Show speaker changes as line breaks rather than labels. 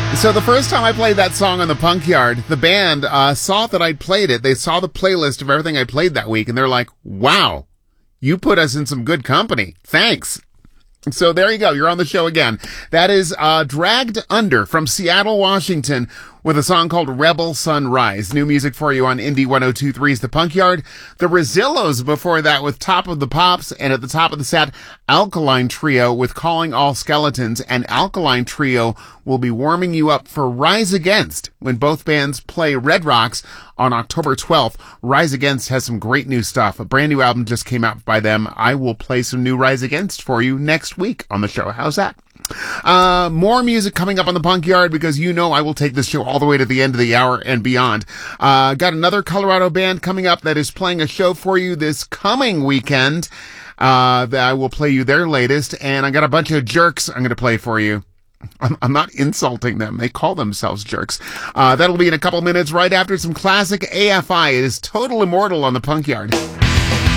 So the first time I played that song on the Punk Yard, the band saw that I'd played it. They saw the playlist of everything I played that week, and they're like, wow, you put us in some good company. Thanks. So there you go. You're on the show again. That is Dragged Under from Seattle, Washington, with a song called Rebel Sunrise. New music for you on Indie 102.3's The Punk Yard. The Rosillos before that with Top of the Pops, and at the top of the set, Alkaline Trio with Calling All Skeletons. And Alkaline Trio will be warming you up for Rise Against when both bands play Red Rocks on October 12th. Rise Against has some great new stuff. A brand new album just came out by them. I will play some new Rise Against for you next week on the show. How's that? More music coming up on the Punk Yard, because you know I will take this show all the way to the end of the hour and beyond. Got another Colorado band coming up that is playing a show for you this coming weekend. That I will play you their latest, and I got a bunch of jerks I'm going to play for you. I'm not insulting them. They call themselves jerks. That'll be in a couple minutes right after some classic AFI. It is Total Immortal on the Punk Yard.